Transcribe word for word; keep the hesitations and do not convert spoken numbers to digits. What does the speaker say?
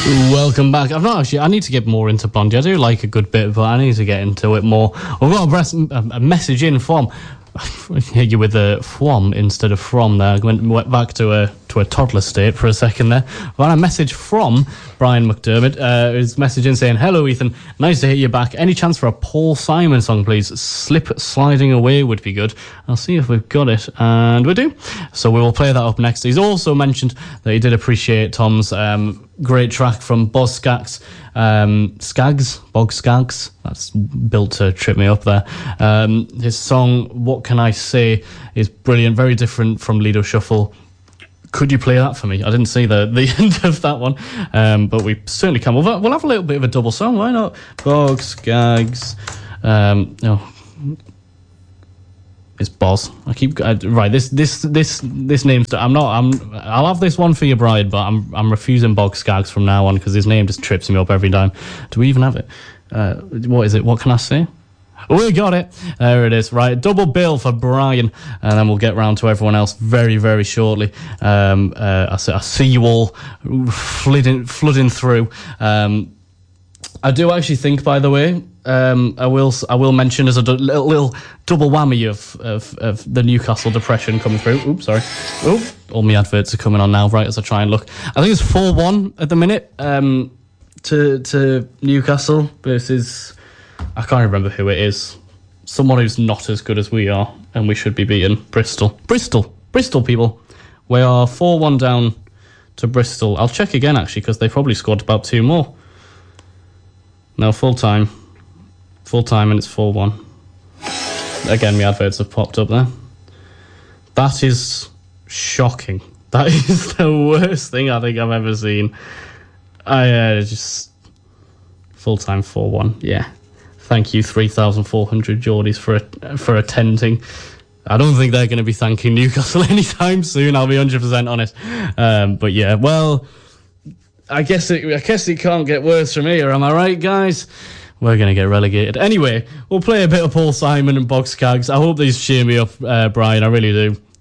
Welcome back. I've not actually. I need to get more into Blondie. I do like a good bit, but I need to get into it more. We've got a, press, a message in from. Hit you with a from instead of from there. I went, went back to a to a toddler state for a second there. I've got a message from Brian McDermott. Uh, his message in saying, "Hello, Ethan. Nice to hear you back. Any chance for a Paul Simon song, please? Slip Sliding Away would be good." I'll see if we've got it, and we do. So we will play that up next. He's also mentioned that he did appreciate Tom's um, great track from Boz Skaggs. Um, Skaggs, Bog Skaggs, that's built to trip me up there. Um, his song, What Can I Say, is brilliant, very different from Lido Shuffle. Could you play that for me? I didn't see the, the end of that one, um, but we certainly can. We'll, we'll have a little bit of a double song, why not? Bog Skaggs, um, no. It's Boz. I keep uh, right. This this this this name's. I'm not. I'm. I'll have this one for you, Brian. But I'm I'm refusing Bog Skaggs from now on because his name just trips me up every time. Do we even have it? Uh, what is it? What can I say? We got it. There it is. Right, double bill for Brian, and then we'll get round to everyone else very very shortly. Um, uh, I see, I see you all flooding flooding through. Um, I do actually think, by the way. Um, I will. I will mention as a d- little, little double whammy of, of of the Newcastle depression coming through. Oops, sorry. Oh, all my adverts are coming on now. Right as I try and look, I think it's four one at the minute. Um, to to Newcastle versus I can't remember who it is. Someone who's not as good as we are, and we should be beating Bristol. Bristol, Bristol people. We are four one down to Bristol. I'll check again actually because they probably scored about two more. No, full time. Full time and it's four one. Again, my adverts have popped up there. That is shocking. That is the worst thing I think I've ever seen. I uh, just... Full time four one, yeah. Thank you, three thousand four hundred Geordies for for attending. I don't think they're going to be thanking Newcastle anytime soon, I'll be one hundred percent honest. Um, but yeah, well, I guess it, I guess it can't get worse from here, am I right, guys? We're going to get relegated. Anyway, we'll play a bit of Paul Simon and Bog Skaggs. I hope these cheer me up, uh, Brian. I really do.